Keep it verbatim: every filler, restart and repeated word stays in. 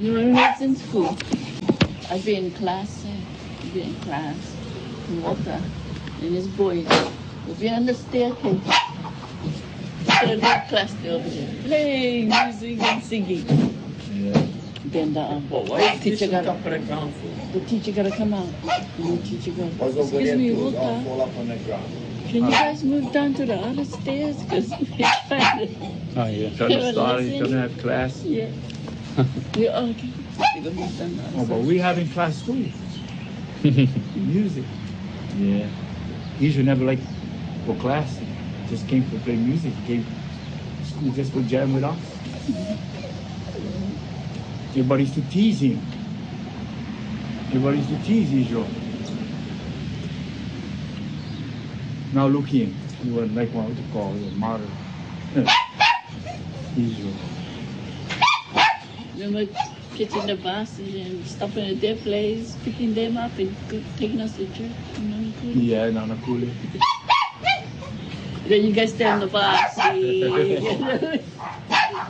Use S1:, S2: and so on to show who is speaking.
S1: You know, when I was in school, I'd be in class, eh, I'd be in class, and Walter and his boys would be on the staircase. So the whole class they over there playing music and singing.
S2: Yeah.
S1: Then the um,
S2: But why is
S1: teacher
S2: this
S1: got
S2: on top of the ground for?
S1: the teacher gotta come out. And the teacher goes,
S3: What's over
S1: excuse
S3: there
S1: me,
S3: too? All
S1: Walter,
S3: fall up on the ground.
S1: can you guys move down to the other stairs? Because we're trying to,
S4: Oh, yeah.
S2: So the stars
S1: Listen.
S2: don't have class.
S1: yeah. We all okay. They go move down the other
S2: Oh, but
S1: side.
S2: we having class too. Music. Yeah. He should never like for class. Just came to play music. Came school just to jam with us. Everybody used to tease him. Everybody used to tease Israel. Now look him. He was like what to call a martyr. Israel.
S1: Remember catching the buses and stopping at their place, picking them up and go- taking us to church? You know, cool.
S2: Yeah, Nana Cooley.
S1: Then you guys stay on the bus.